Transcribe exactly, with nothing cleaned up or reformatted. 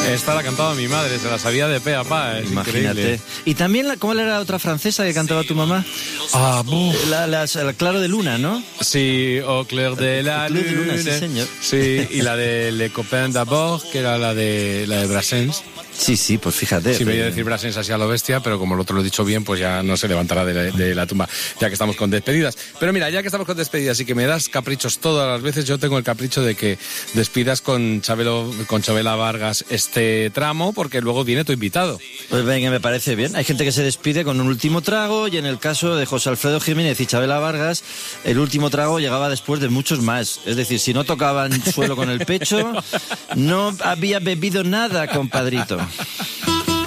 Esta la cantaba mi madre, se la sabía de pe a pa, es Imagínate. increíble. Y también, la, ¿cómo era la otra francesa que cantaba tu mamá? Ah, buf. La, la, la Claro de Luna, ¿no? Sí, Au clair de la Clair de lune. Luna, sí, señor. Sí, y la de Le Copain d'abord, que era la de la de Brassens. Sí, sí, pues fíjate. Sí, me iba a decir Brassens así a lo bestia, pero como el otro lo he dicho bien, pues ya no se levantará de la, de la tumba, ya que estamos con despedidas. Pero mira, ya que estamos con despedidas y que me das caprichos todas las veces, yo tengo el capricho de que despidas con Chabelo, con Chabela Vargas este tramo, porque luego viene tu invitado. Pues venga, me parece bien. Hay gente que se despide con un último trago y en el caso de José Alfredo Jiménez y Chabela Vargas, el último trago llegaba después de muchos más. Es decir, si no tocaban suelo con el pecho, no había bebido nada, compadrito.